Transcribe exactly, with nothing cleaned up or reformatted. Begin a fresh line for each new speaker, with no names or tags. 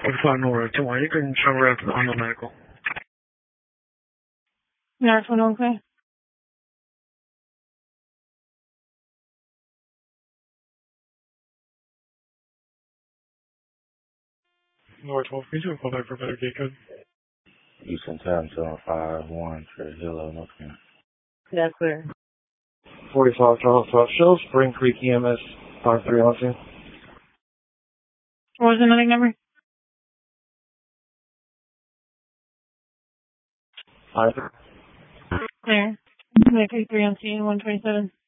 forty-five North, Hawaii. You can travel out to the Arnold Medical.
North one, okay.
North twelve, can you do a call back for better gate code?
Eastern Time seven five one, Cherry Hill, North Carolina.
That's clear.
forty-five Charles Top Show, Spring Creek E M S five three one two.
What was the another number?
Either.
Clear. three on scene, one twenty-seven.